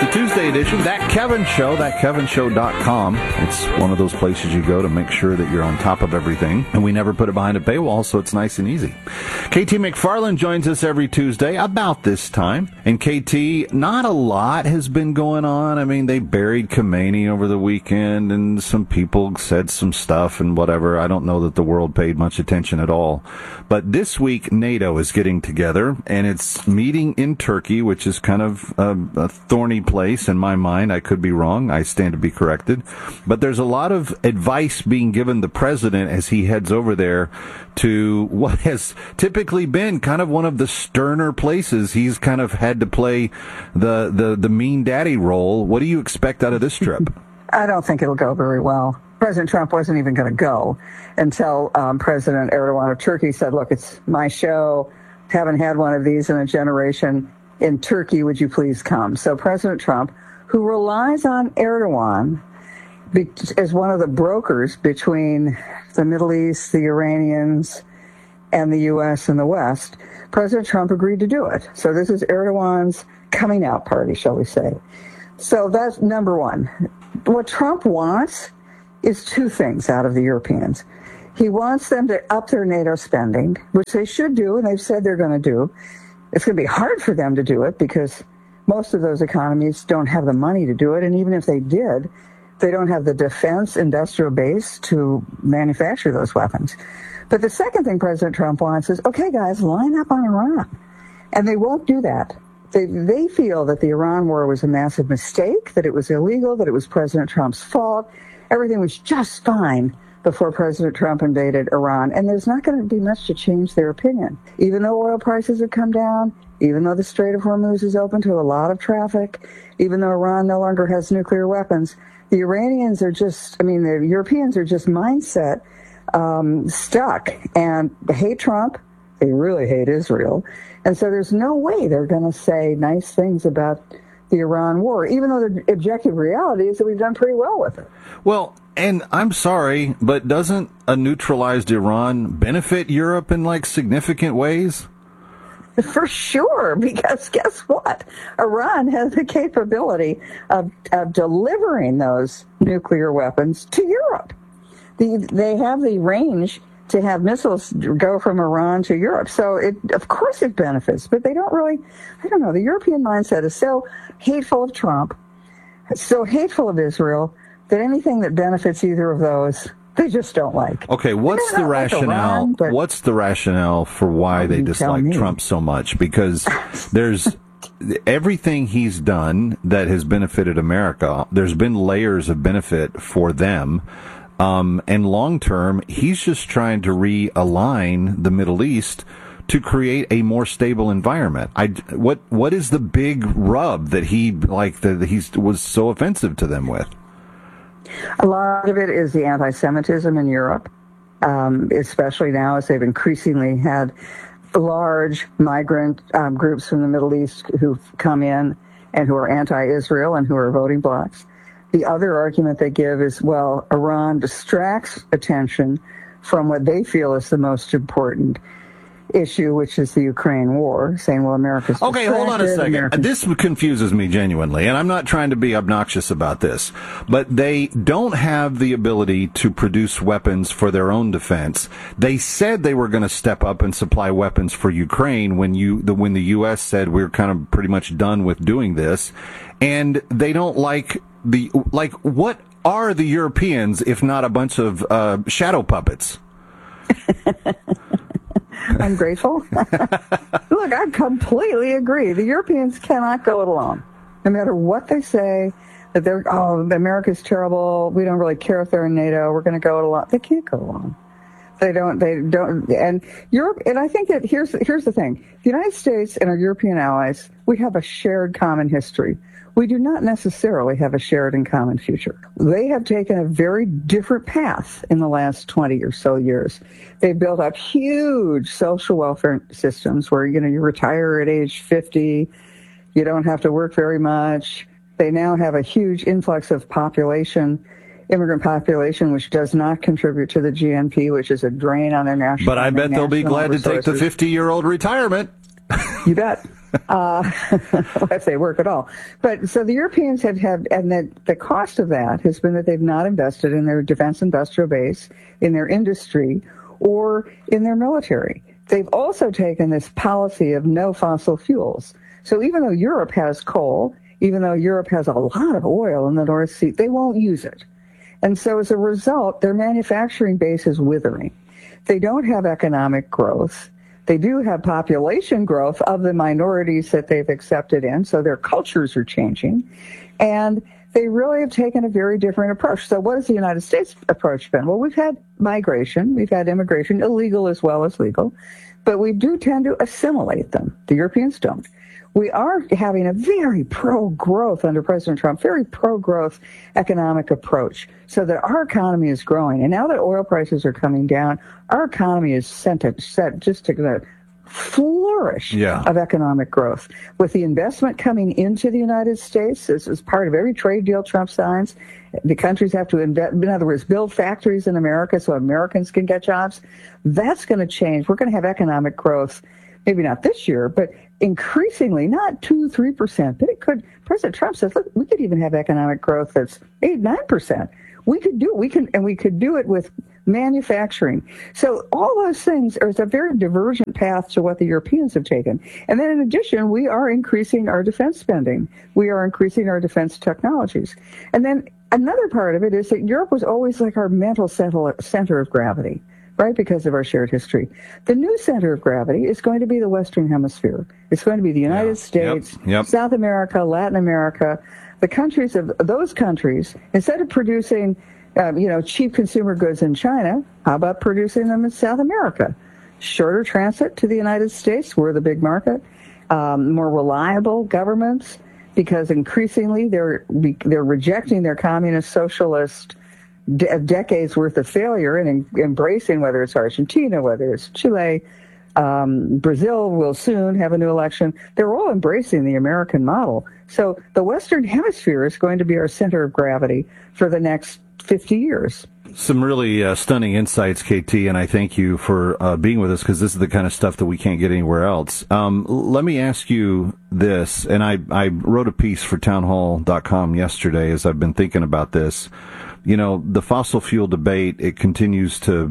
the Tuesday edition. That Kevin Show, thatkevinshow.com. It's one of those places you go to make sure that you're on top of everything. And we never put it behind a paywall, so it's nice and easy. KT McFarland joins us every Tuesday about this time. And KT, not a lot has been going on. I mean, they buried Khamenei over the weekend, and some people said some stuff and whatever. I don't know that the world paid much attention at all. But this week, NATO is getting together, and it's meeting in Turkey, which is kind of a thorny place in my mind. I could be wrong. I stand to be corrected. But there's a lot of advice being given the president as he heads over there to what has typically been kind of one of the sterner places. He's kind of had to play the mean daddy role. What do you expect out of this trip? I don't think it'll go very well. President Trump wasn't even going to go until President Erdogan of Turkey said, look, it's my show. Haven't had one of these in a generation. In Turkey, would you please come? So President Trump, who relies on Erdogan as one of the brokers between the Middle East, the Iranians, and the U.S. and the West, President Trump agreed to do it. So this is Erdogan's coming out party, shall we say. So that's number one. What Trump wants is two things out of the Europeans. He wants them to up their NATO spending, which they should do, and they've said they're going to do. It's going to be hard for them to do it because most of those economies don't have the money to do it, and even if they did, they don't have the defense industrial base to manufacture those weapons. But the second thing President Trump wants is, okay, guys, line up on Iran. And they won't do that. They feel that the Iran war was a massive mistake, that it was illegal, that it was President Trump's fault. Everything was just fine before President Trump invaded Iran. And there's not going to be much to change their opinion. Even though oil prices have come down, even though the Strait of Hormuz is open to a lot of traffic, even though Iran no longer has nuclear weapons, the Iranians are just, the Europeans are just mindset stuck and hate Trump. They really hate Israel. And so there's no way they're going to say nice things about the Iran war, even though the objective reality is that we've done pretty well with it. Well, and I'm sorry, but doesn't a neutralized Iran benefit Europe in significant ways? For sure, because guess what? Iran has the capability of delivering those nuclear weapons to Europe. They have the range to have missiles go from Iran to Europe. So, of course it benefits, but they don't really, I don't know, the European mindset is so hateful of Trump, so hateful of Israel, that anything that benefits either of those, they just don't like. Okay, what's the rationale? Like Iran, what's the rationale for why they dislike Trump so much? Because there's everything he's done that has benefited America. There's been layers of benefit for them. And long term, he's just trying to realign the Middle East to create a more stable environment. What is the big rub that he was so offensive to them with? A lot of it is the anti-Semitism in Europe, especially now as they've increasingly had large migrant groups from the Middle East who've come in and who are anti-Israel and who are voting blocs. The other argument they give is, well, Iran distracts attention from what they feel is the most important issue, which is the Ukraine war, saying, well, America's distracted. Okay, hold on a second. This confuses me genuinely, and I'm not trying to be obnoxious about this, but they don't have the ability to produce weapons for their own defense. They said they were going to step up and supply weapons for Ukraine when the U.S. said we're kind of pretty much done with doing this, and they don't what are the Europeans if not a bunch of shadow puppets? I'm grateful. Look, I completely agree. The Europeans cannot go it alone. No matter what they say, that America's terrible, we don't really care if they're in NATO, we're going to go it alone. They can't go alone. They don't, and Europe, and I think that here's the thing. The United States and our European allies, we have a shared common history. We do not necessarily have a shared and common future. They have taken a very different path in the last 20 or so years. They've built up huge social welfare systems where, you retire at age 50, you don't have to work very much. They now have a huge influx of immigrant population, which does not contribute to the GNP, which is a drain on their national. But I bet they'll be glad to take the 50-year-old retirement. You bet. If they work at all. But so the Europeans have and the cost of that has been that they've not invested in their defense industrial base, in their industry, or in their military. They've also taken this policy of no fossil fuels. So even though Europe has coal, even though Europe has a lot of oil in the North Sea, they won't use it. And so as a result, their manufacturing base is withering. They don't have economic growth. They do have population growth of the minorities that they've accepted in, so their cultures are changing. And they really have taken a very different approach. So what has the United States approach been? Well, we've had migration, we've had immigration, illegal as well as legal, but we do tend to assimilate them. The Europeans don't. We are having a very pro-growth under President Trump, very pro-growth economic approach so that our economy is growing. And now that oil prices are coming down, our economy is set just to flourish of economic growth. With the investment coming into the United States, this is part of every trade deal Trump signs. The countries have to invest, in other words, build factories in America so Americans can get jobs. That's going to change. We're going to have economic growth, maybe not this year, but increasingly, not 2-3%, but it could. President Trump says, look, we could even have economic growth that's 8-9%. We could do it. We could do it with manufacturing. So all those things are a very divergent path to what the Europeans have taken. And then in addition, we are increasing our defense spending. We are increasing our defense technologies. And then another part of it is that Europe was always like our mental center of gravity, right, because of our shared history. The new center of gravity is going to be the Western Hemisphere. It's going to be the United States, South America, Latin America, the countries of those countries. Instead of producing, cheap consumer goods in China, how about producing them in South America? Shorter transit to the United States, we're the big market, more reliable governments, because increasingly they're rejecting their communist socialist decades worth of failure and embracing, whether it's Argentina, whether it's Chile, Brazil will soon have a new election. They're all embracing the American model. So the Western Hemisphere is going to be our center of gravity for the next 50 years. Some really stunning insights, KT, and I thank you for being with us, because this is the kind of stuff that we can't get anywhere else. Let me ask you this, and I wrote a piece for townhall.com yesterday as I've been thinking about this. The fossil fuel debate, it continues to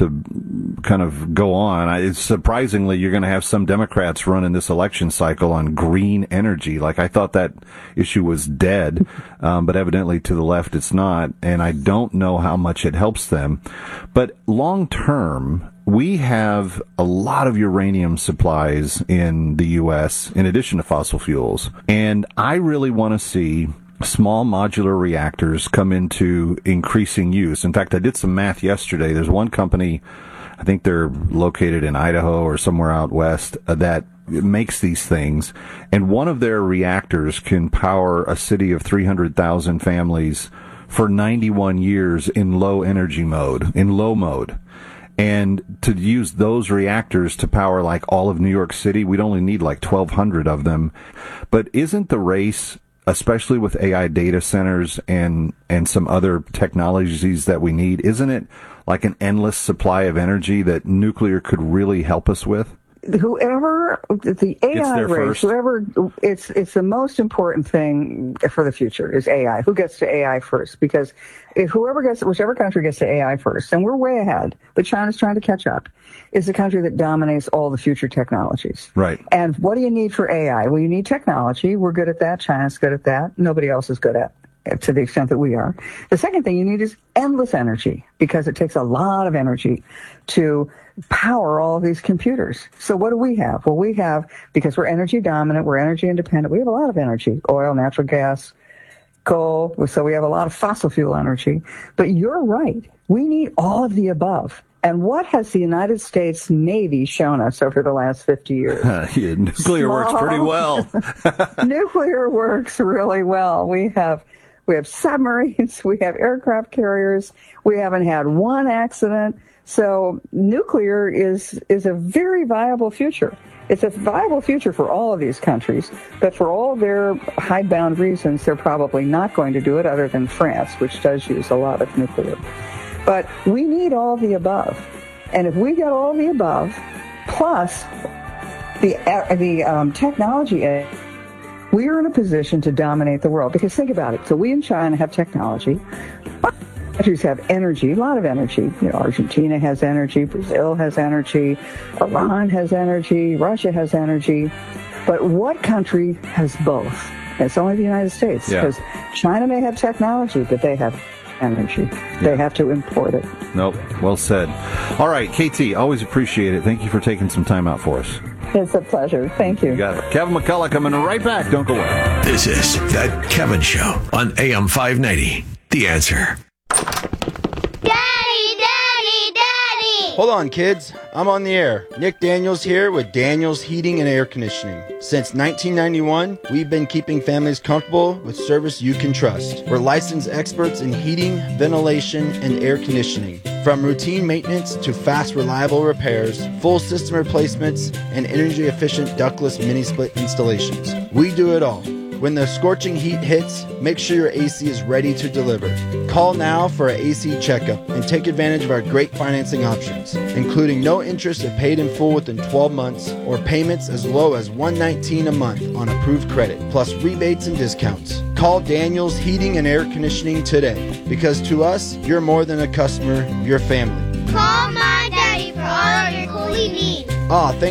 kind of go on. It's surprisingly, you're going to have some Democrats running this election cycle on green energy. Like, I thought that issue was dead, but evidently to the left it's not, and I don't know how much it helps them. But long term, we have a lot of uranium supplies in the U.S. in addition to fossil fuels, and I really want to see small modular reactors come into increasing use. In fact, I did some math yesterday. There's one company, I think they're located in Idaho or somewhere out west, that makes these things. And one of their reactors can power a city of 300,000 families for 91 years in low energy mode, in low mode. And to use those reactors to power like all of New York City, we'd only need like 1,200 of them. But isn't the race, especially with AI data centers and some other technologies that we need, isn't it like an endless supply of energy that nuclear could really help us with? Whoever the AI race, whoever it's the most important thing for the future is AI. Who gets to AI first? Because whichever country gets to AI first, and we're way ahead, but China's trying to catch up, is the country that dominates all the future technologies. Right. And what do you need for AI? Well, you need technology. We're good at that. China's good at that. Nobody else is good at it, to the extent that we are. The second thing you need is endless energy, because it takes a lot of energy to power all of these computers. So what do we have? Well, we have, because we're energy dominant, we're energy independent, we have a lot of energy, oil, natural gas, coal, so we have a lot of fossil fuel energy. But you're right, we need all of the above. And what has the United States Navy shown us over the last 50 years? Nuclear works pretty well. Nuclear works really well. We have submarines, we have aircraft carriers, we haven't had one accident. So nuclear is a very viable future. It's a viable future for all of these countries, but for all their hidebound reasons, they're probably not going to do it, other than France, which does use a lot of nuclear. But we need all the above. And if we get all the above, plus the technology age, we are in a position to dominate the world. Because think about it. So we in China have technology. Countries have energy, a lot of energy. Argentina has energy, Brazil has energy, Iran has energy, Russia has energy. But what country has both? It's only the United States. Because China may have technology, but they have energy. They have to import it. Nope. Well said. All right, KT, always appreciate it. Thank you for taking some time out for us. It's a pleasure. Thank you. You got it. Kevin McCullough coming right back. Don't go away. This is The Kevin Show on AM 590. The Answer. Hold on, kids. I'm on the air. Nick Daniels here with Daniels Heating and Air Conditioning. Since 1991, we've been keeping families comfortable with service you can trust. We're licensed experts in heating, ventilation, and air conditioning. From routine maintenance to fast, reliable repairs, full system replacements, and energy-efficient ductless mini-split installations. We do it all. When the scorching heat hits, make sure your AC is ready to deliver. Call now for an AC checkup and take advantage of our great financing options, including no interest if paid in full within 12 months or payments as low as $119 a month on approved credit, plus rebates and discounts. Call Daniels Heating and Air Conditioning today, because to us, you're more than a customer, you're family. Call my daddy for all of your cooling needs. Thank